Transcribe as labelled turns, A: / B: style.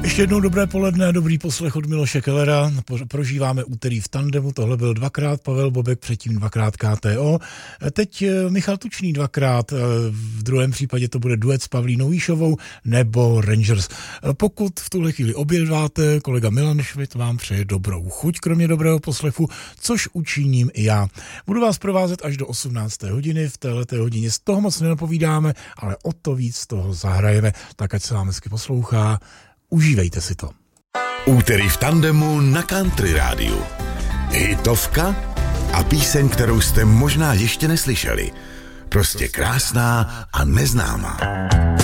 A: Ještě jednou dobré poledne, dobrý poslech od Miloše Kellera. Prožíváme úterý v tandemu, tohle byl dvakrát Pavel Bobek, předtím dvakrát KTO. Teď Michal Tučný dvakrát, v druhém případě to bude duet s Pavlínou Jíšovou nebo Rangers. Pokud v tuhle chvíli obědváte, kolega Milan Švit vám přeje dobrou chuť, kromě dobrého poslechu, což učiním i já. Budu vás provázet až do 18. hodiny, v téhleté hodině z toho moc nenapovídáme, ale o to víc z toho zahrajeme, tak ať se vám hezky poslouchá. Užívejte si to.
B: Úterý v tandemu na Country Rádiu. Hitovka a píseň, kterou jste možná ještě neslyšeli. Prostě krásná a neznámá.